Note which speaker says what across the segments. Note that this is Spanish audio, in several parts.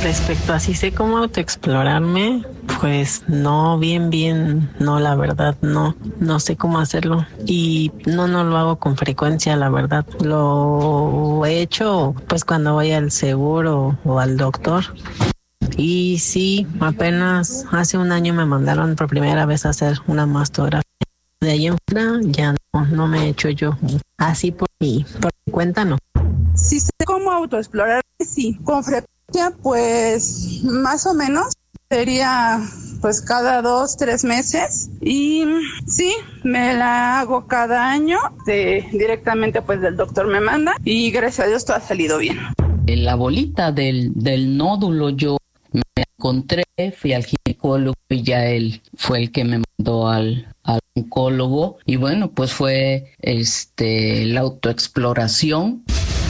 Speaker 1: Respecto a si sé cómo autoexplorarme, pues no, no, la verdad, no sé cómo hacerlo. Y no lo hago con frecuencia, la verdad. Lo he hecho pues cuando voy al seguro o al doctor. Y sí, apenas hace un año me mandaron por primera vez a hacer una mastografía. De ahí en fuera ya no me he hecho yo. Así por mi cuenta no.
Speaker 2: Si sé cómo autoexplorar, sí. Con frecuencia, pues más o menos sería pues cada 2-3 meses. Y sí, me la hago cada año. Directamente pues del doctor me manda y gracias a Dios todo ha salido bien.
Speaker 3: La bolita del nódulo yo me encontré, fui al ginecólogo y ya él fue el que me mandó al oncólogo y bueno, pues fue la autoexploración.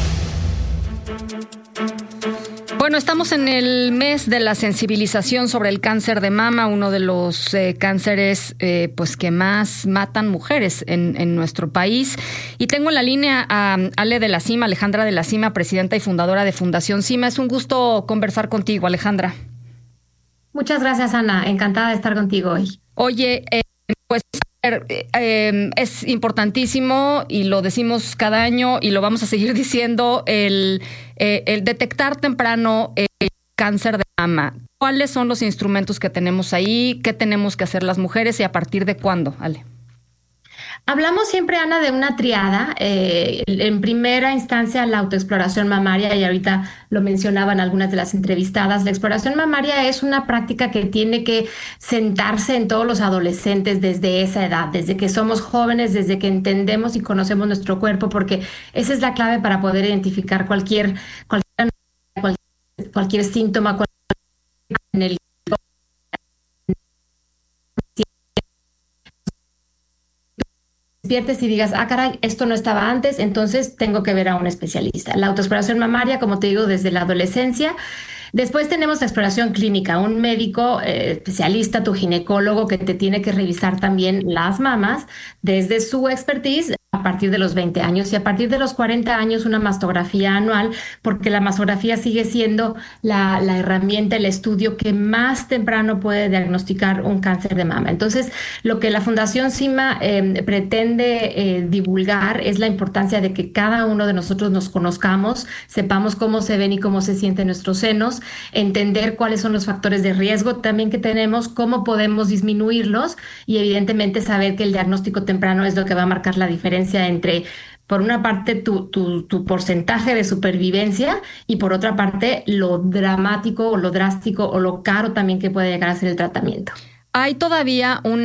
Speaker 4: Bueno, estamos en el mes de la sensibilización sobre el cáncer de mama, uno de los cánceres pues que más matan mujeres en nuestro país. Y tengo en la línea a Alejandra de la Cima, presidenta y fundadora de Fundación Cima. Es un gusto conversar contigo, Alejandra.
Speaker 5: Muchas gracias, Ana. Encantada de estar contigo hoy.
Speaker 4: Oye, pues es importantísimo y lo decimos cada año y lo vamos a seguir diciendo, el detectar temprano el cáncer de mama. ¿Cuáles son los instrumentos que tenemos ahí? ¿Qué tenemos que hacer las mujeres y a partir de cuándo, Ale?
Speaker 5: Hablamos siempre, Ana, de una triada. En primera instancia, la autoexploración mamaria, y ahorita lo mencionaban algunas de las entrevistadas. La exploración mamaria es una práctica que tiene que sentarse en todos los adolescentes desde esa edad, desde que somos jóvenes, desde que entendemos y conocemos nuestro cuerpo, porque esa es la clave para poder identificar cualquier síntoma en el despiertes y digas, caray, esto no estaba antes, entonces tengo que ver a un especialista. La autoexploración mamaria, como te digo, desde la adolescencia. Después tenemos la exploración clínica, un médico especialista, tu ginecólogo, que te tiene que revisar también las mamas desde su expertise a partir de los 20 años y a partir de los 40 años una mastografía anual, porque la mastografía sigue siendo la herramienta, el estudio que más temprano puede diagnosticar un cáncer de mama. Entonces, lo que la Fundación Cima pretende divulgar es la importancia de que cada uno de nosotros nos conozcamos, sepamos cómo se ven y cómo se sienten nuestros senos, entender cuáles son los factores de riesgo también que tenemos, cómo podemos disminuirlos y evidentemente saber que el diagnóstico temprano es lo que va a marcar la diferencia entre, por una parte, tu porcentaje de supervivencia y por otra parte, lo dramático o lo drástico o lo caro también que puede llegar a ser el tratamiento.
Speaker 4: Hay todavía un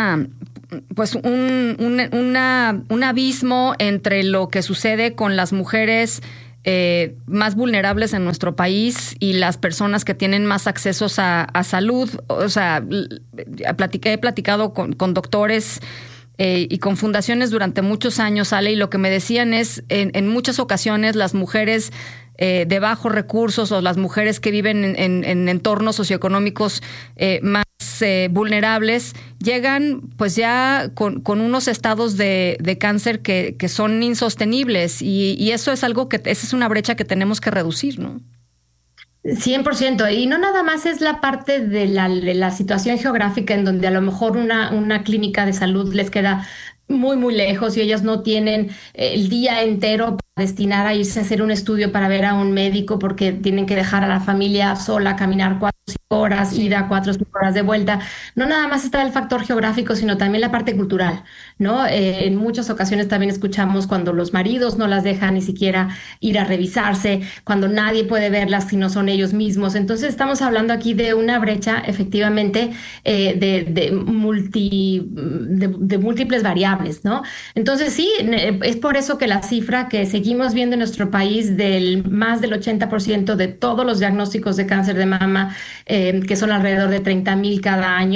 Speaker 4: abismo entre lo que sucede con las mujeres más vulnerables en nuestro país y las personas que tienen más accesos a salud. O sea, he platicado con doctores y con fundaciones durante muchos años, Ale, y lo que me decían es, en muchas ocasiones las mujeres de bajos recursos o las mujeres que viven en entornos socioeconómicos más vulnerables llegan pues ya con unos estados de cáncer que son insostenibles y eso es algo esa es una brecha que tenemos que reducir, ¿no?
Speaker 5: 100%, y no nada más es la parte de la situación geográfica en donde a lo mejor una clínica de salud les queda muy, muy lejos y ellas no tienen el día entero para destinar a irse a hacer un estudio para ver a un médico porque tienen que dejar a la familia sola, caminar 4 o 5 horas, ir a 4 o 5 horas de vuelta. No nada más está el factor geográfico, sino también la parte cultural, ¿no? En muchas ocasiones también escuchamos cuando los maridos no las dejan ni siquiera ir a revisarse, cuando nadie puede verlas si no son ellos mismos. Entonces estamos hablando aquí de una brecha efectivamente de múltiples variables, ¿no? Entonces sí, es por eso que la cifra que seguimos viendo en nuestro país del más del 80% de todos los diagnósticos de cáncer de mama, que son alrededor de 30,000 cada año,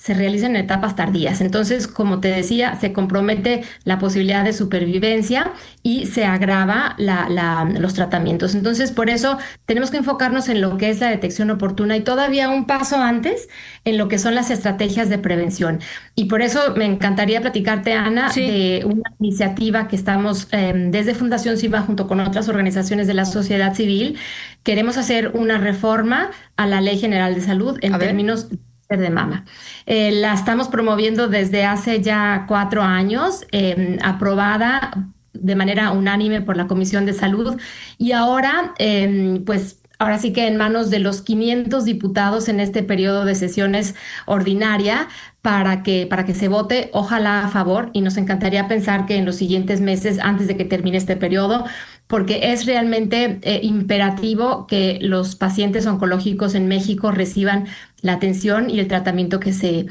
Speaker 5: se realizan en etapas tardías. Entonces, como te decía, se compromete la posibilidad de supervivencia y se agrava los tratamientos. Entonces, por eso tenemos que enfocarnos en lo que es la detección oportuna y todavía un paso antes en lo que son las estrategias de prevención. Y por eso me encantaría platicarte, Ana, de una iniciativa que estamos desde Fundación CIBA junto con otras organizaciones de la sociedad civil. Queremos hacer una reforma a la Ley General de Salud en términos de mama. La estamos promoviendo desde hace ya 4 años, aprobada de manera unánime por la Comisión de Salud y ahora, pues ahora sí que en manos de los 500 diputados en este periodo de sesiones ordinaria para que se vote, ojalá a favor, y nos encantaría pensar que en los siguientes meses, antes de que termine este periodo, porque es realmente imperativo que los pacientes oncológicos en México reciban la atención y el tratamiento que se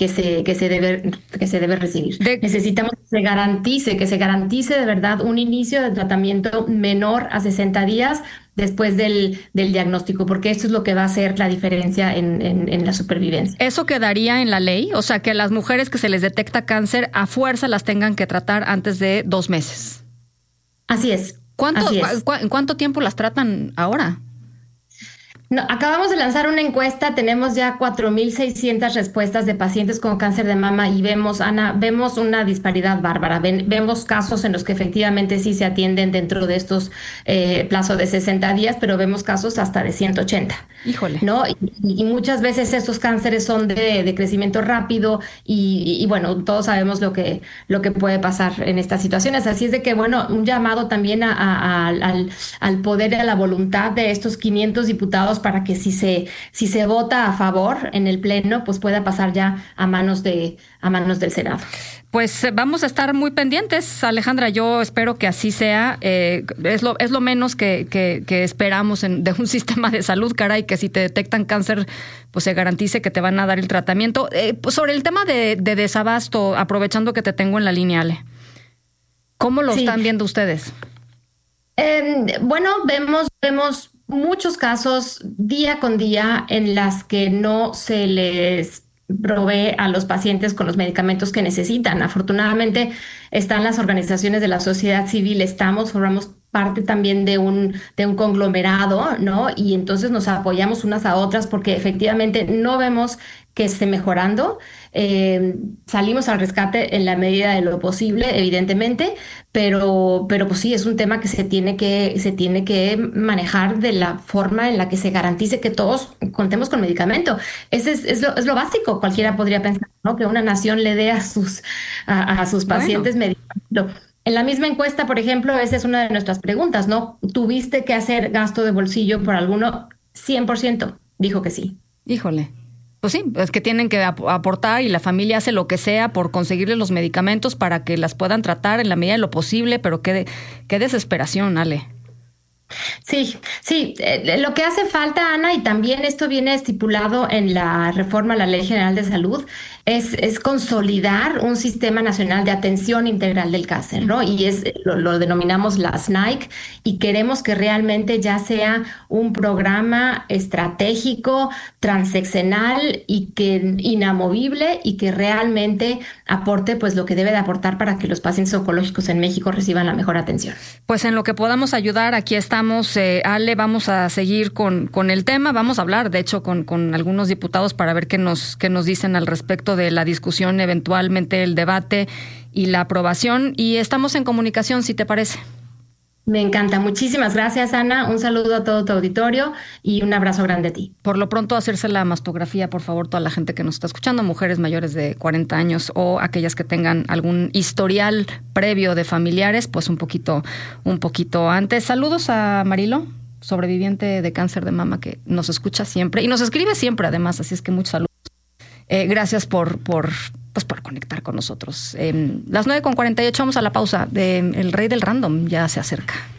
Speaker 5: debe recibir. Necesitamos que se garantice de verdad un inicio de tratamiento menor a 60 días después del diagnóstico, porque esto es lo que va a hacer la diferencia en la supervivencia.
Speaker 4: ¿Eso quedaría en la ley? O sea, que las mujeres que se les detecta cáncer a fuerza las tengan que tratar antes de 2 meses.
Speaker 5: Así es.
Speaker 4: ¿En cuánto tiempo las tratan ahora?
Speaker 5: No, acabamos de lanzar una encuesta, tenemos ya 4,600 respuestas de pacientes con cáncer de mama y vemos, Ana, vemos una disparidad bárbara. Vemos casos en los que efectivamente sí se atienden dentro de estos plazos de 60 días, pero vemos casos hasta de 180.
Speaker 4: Híjole.
Speaker 5: ¿No? Y muchas veces estos cánceres son de crecimiento rápido y bueno, todos sabemos lo que puede pasar en estas situaciones. Así es de que, bueno, un llamado también al poder y a la voluntad de estos 500 diputados para que si se vota a favor en el Pleno, pues pueda pasar ya a manos del Senado.
Speaker 4: Pues vamos a estar muy pendientes, Alejandra. Yo espero que así sea. Es lo menos que esperamos de un sistema de salud, caray, que si te detectan cáncer, pues se garantice que te van a dar el tratamiento. Pues sobre el tema de desabasto, aprovechando que te tengo en la línea, Ale, ¿cómo lo están viendo ustedes?
Speaker 5: Bueno, vemos muchos casos día con día en las que no se les provee a los pacientes con los medicamentos que necesitan. Afortunadamente están las organizaciones de la sociedad civil, formamos parte también de un conglomerado, ¿no? Y entonces nos apoyamos unas a otras porque efectivamente no vemos que esté mejorando. Salimos al rescate en la medida de lo posible, evidentemente, pero pues sí, es un tema que se tiene que manejar de la forma en la que se garantice que todos contemos con medicamento. Es lo básico. Cualquiera podría pensar, ¿no?, que una nación le dé a sus pacientes medicamento. En la misma encuesta, por ejemplo, esa es una de nuestras preguntas, ¿no? ¿Tuviste que hacer gasto de bolsillo por alguno? 100% dijo que sí.
Speaker 4: Híjole. Pues sí, es que tienen que aportar y la familia hace lo que sea por conseguirles los medicamentos para que las puedan tratar en la medida de lo posible, pero qué desesperación, Ale.
Speaker 5: Sí, lo que hace falta, Ana, y también esto viene estipulado en la reforma a la Ley General de Salud, es consolidar un sistema nacional de atención integral del cáncer, ¿no? Y lo denominamos la SNAIC, y queremos que realmente ya sea un programa estratégico, transeccional y que inamovible y que realmente aporte pues lo que debe de aportar para que los pacientes oncológicos en México reciban la mejor atención.
Speaker 4: Pues en lo que podamos ayudar, aquí estamos, Ale, vamos a seguir con el tema, vamos a hablar de hecho con algunos diputados para ver qué nos dicen al respecto de la discusión, eventualmente el debate y la aprobación, y estamos en comunicación, si te parece.
Speaker 5: Me encanta. Muchísimas gracias, Ana. Un saludo a todo tu auditorio y un abrazo grande a ti.
Speaker 4: Por lo pronto, hacerse la mastografía, por favor, toda la gente que nos está escuchando, mujeres mayores de 40 años o aquellas que tengan algún historial previo de familiares, pues un poquito antes. Saludos a Marilo, sobreviviente de cáncer de mama, que nos escucha siempre y nos escribe siempre, además, así es que muchos saludos. Gracias por conectar con nosotros. Las 9:48, vamos a la pausa. El rey del random ya se acerca.